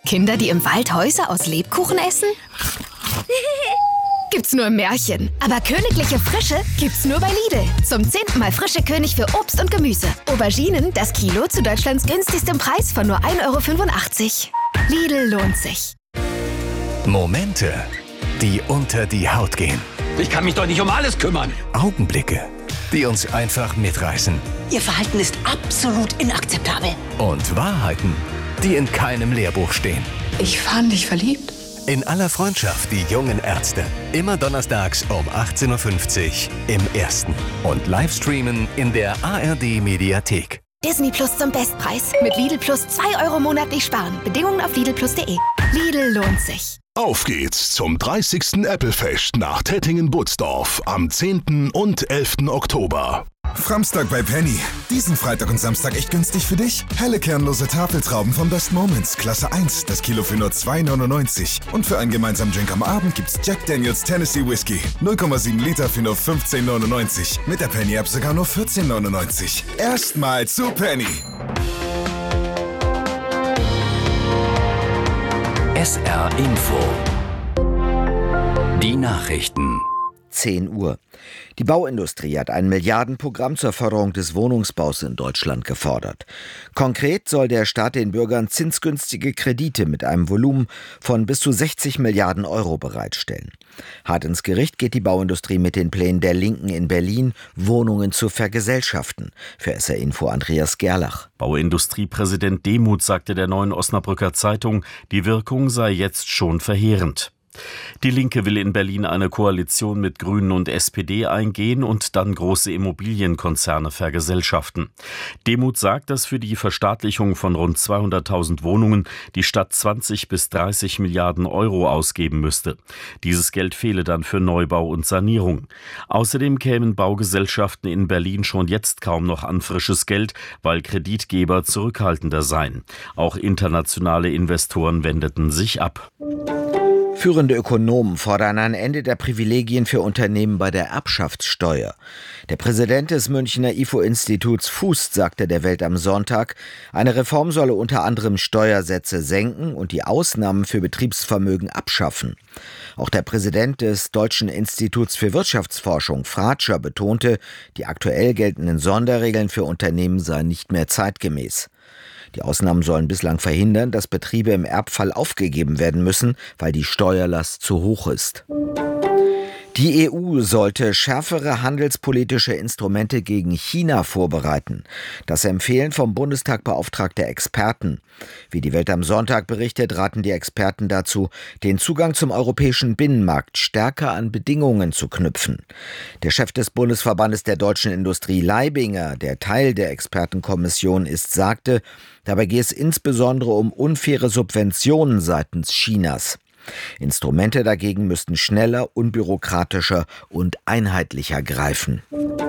Kinder, die im Wald Häuser aus Lebkuchen essen? Gibt's nur im Märchen. Aber königliche Frische gibt's nur bei Lidl. Zum 10. Mal frische König für Obst und Gemüse. Auberginen, das Kilo zu Deutschlands günstigstem Preis von nur 1,85 €. Lidl lohnt sich. Momente, die unter die Haut gehen. Ich kann mich doch nicht um alles kümmern. Augenblicke, die uns einfach mitreißen. Ihr Verhalten ist absolut inakzeptabel. Und Wahrheiten, die in keinem Lehrbuch stehen. Ich fand dich verliebt. In aller Freundschaft, die jungen Ärzte. Immer donnerstags um 18:50 Uhr im Ersten. Und Livestreamen in der ARD-Mediathek. Disney Plus zum Bestpreis. Mit Lidl Plus 2 € monatlich sparen. Bedingungen auf lidlplus.de. Lidl lohnt sich. Auf geht's zum 30. Apple-Fest nach Tettingen-Butzdorf am 10. und 11. Oktober. Framstag bei Penny. Diesen Freitag und Samstag echt günstig für dich? Helle kernlose Tafeltrauben von Best Moments, Klasse 1, das Kilo für nur 2,99. Und für einen gemeinsamen Drink am Abend gibt's Jack Daniels Tennessee Whiskey. 0,7 Liter für nur 15,99. Mit der Penny-App sogar nur 14,99. Erstmal zu Penny. SR Info. Die Nachrichten. 10 Uhr. Die Bauindustrie hat ein Milliardenprogramm zur Förderung des Wohnungsbaus in Deutschland gefordert. Konkret soll der Staat den Bürgern zinsgünstige Kredite mit einem Volumen von bis zu 60 Milliarden € bereitstellen. Hart ins Gericht geht die Bauindustrie mit den Plänen der Linken in Berlin, Wohnungen zu vergesellschaften. Für SR Info Andreas Gerlach. Bauindustriepräsident Demuth sagte der Neuen Osnabrücker Zeitung, die Wirkung sei jetzt schon verheerend. Die Linke will in Berlin eine Koalition mit Grünen und SPD eingehen und dann große Immobilienkonzerne vergesellschaften. Demuth sagt, dass für die Verstaatlichung von rund 200.000 Wohnungen die Stadt 20 bis 30 Milliarden € ausgeben müsste. Dieses Geld fehle dann für Neubau und Sanierung. Außerdem kämen Baugesellschaften in Berlin schon jetzt kaum noch an frisches Geld, weil Kreditgeber zurückhaltender seien. Auch internationale Investoren wendeten sich ab. Führende Ökonomen fordern ein Ende der Privilegien für Unternehmen bei der Erbschaftssteuer. Der Präsident des Münchner IFO-Instituts Fußt sagte der Welt am Sonntag, eine Reform solle unter anderem Steuersätze senken und die Ausnahmen für Betriebsvermögen abschaffen. Auch der Präsident des Deutschen Instituts für Wirtschaftsforschung, Fratscher, betonte, die aktuell geltenden Sonderregeln für Unternehmen seien nicht mehr zeitgemäß. Die Ausnahmen sollen bislang verhindern, dass Betriebe im Erbfall aufgegeben werden müssen, weil die Steuerlast zu hoch ist. Die EU sollte schärfere handelspolitische Instrumente gegen China vorbereiten. Das empfehlen vom Bundestag beauftragte Experten. Wie die Welt am Sonntag berichtet, raten die Experten dazu, den Zugang zum europäischen Binnenmarkt stärker an Bedingungen zu knüpfen. Der Chef des Bundesverbandes der deutschen Industrie, Leibinger, der Teil der Expertenkommission ist, sagte, dabei gehe es insbesondere um unfaire Subventionen seitens Chinas. Instrumente dagegen müssten schneller, unbürokratischer und einheitlicher greifen.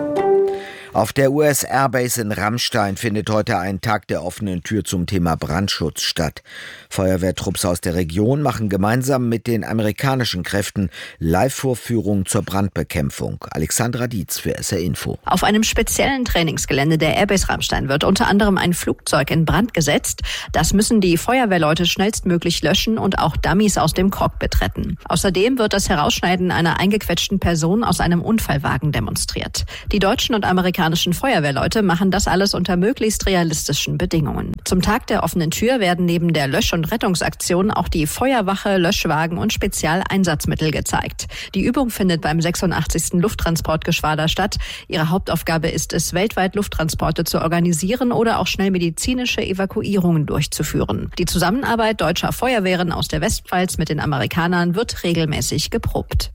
Auf der US-Airbase in Ramstein findet heute ein Tag der offenen Tür zum Thema Brandschutz statt. Feuerwehrtrupps aus der Region machen gemeinsam mit den amerikanischen Kräften Live-Vorführungen zur Brandbekämpfung. Alexandra Dietz für SR Info. Auf einem speziellen Trainingsgelände der Airbase Ramstein wird unter anderem ein Flugzeug in Brand gesetzt. Das müssen die Feuerwehrleute schnellstmöglich löschen und auch Dummies aus dem Cockpit retten. Außerdem wird das Herausschneiden einer eingequetschten Person aus einem Unfallwagen demonstriert. Die deutschen und amerikanischen Feuerwehrleute machen das alles unter möglichst realistischen Bedingungen. Zum Tag der offenen Tür werden neben der Lösch- und Rettungsaktion auch die Feuerwache, Löschwagen und Spezialeinsatzmittel gezeigt. Die Übung findet beim 86. Lufttransportgeschwader statt. Ihre Hauptaufgabe ist es, weltweit Lufttransporte zu organisieren oder auch schnell medizinische Evakuierungen durchzuführen. Die Zusammenarbeit deutscher Feuerwehren aus der Westpfalz mit den Amerikanern wird regelmäßig geprobt.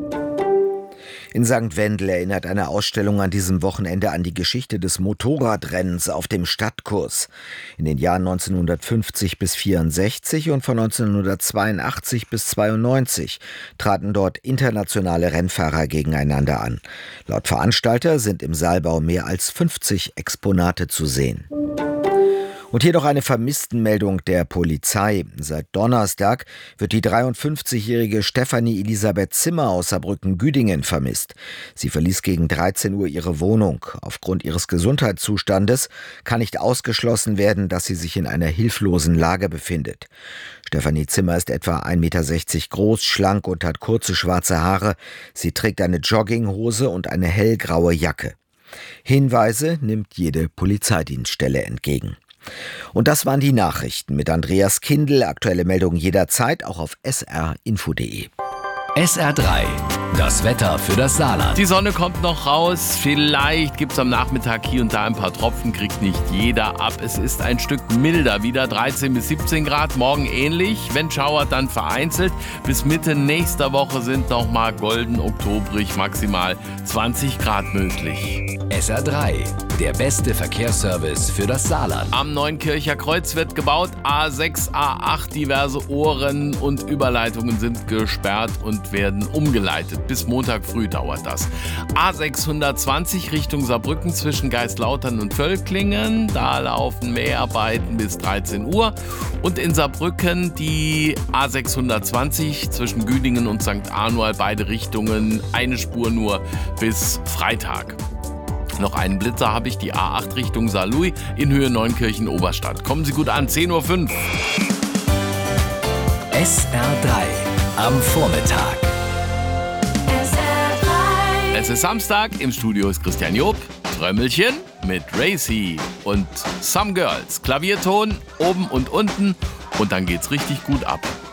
In St. Wendel erinnert eine Ausstellung an diesem Wochenende an die Geschichte des Motorradrennens auf dem Stadtkurs. In den Jahren 1950 bis 64 und von 1982 bis 92 traten dort internationale Rennfahrer gegeneinander an. Laut Veranstalter sind im Saalbau mehr als 50 Exponate zu sehen. Und hier noch eine Vermisstenmeldung der Polizei. Seit Donnerstag wird die 53-jährige Stefanie Elisabeth Zimmer aus Saarbrücken-Güdingen vermisst. Sie verließ gegen 13 Uhr ihre Wohnung. Aufgrund ihres Gesundheitszustandes kann nicht ausgeschlossen werden, dass sie sich in einer hilflosen Lage befindet. Stefanie Zimmer ist etwa 1,60 Meter groß, schlank und hat kurze schwarze Haare. Sie trägt eine Jogginghose und eine hellgraue Jacke. Hinweise nimmt jede Polizeidienststelle entgegen. Und das waren die Nachrichten mit Andreas Kindl. Aktuelle Meldungen jederzeit, auch auf srinfo.de. SR3, das Wetter für das Saarland. Die Sonne kommt noch raus, vielleicht gibt es am Nachmittag hier und da ein paar Tropfen, kriegt nicht jeder ab. Es ist ein Stück milder, wieder 13 bis 17 Grad, morgen ähnlich, wenn schauert, dann vereinzelt. Bis Mitte nächster Woche sind nochmal golden oktobrig, maximal 20 Grad möglich. SR3, der beste Verkehrsservice für das Saarland. Am Neunkircher Kreuz wird gebaut, A6, A8, diverse Ohren und Überleitungen sind gesperrt und werden umgeleitet. Bis Montag früh dauert das. A620 Richtung Saarbrücken zwischen Geistlautern und Völklingen. Da laufen Mäharbeiten bis 13 Uhr. Und in Saarbrücken die A620 zwischen Güdingen und St. Anual, beide Richtungen, eine Spur nur bis Freitag. Noch einen Blitzer habe ich, die A8 Richtung Saarlouis in Höhe Neunkirchen-Oberstadt. Kommen Sie gut an, 10.05 Uhr. SR3 am Vormittag. Es ist Samstag, im Studio ist Christian Job, Trömmelchen mit Racy und Some Girls. Klavierton oben und unten und dann geht's richtig gut ab.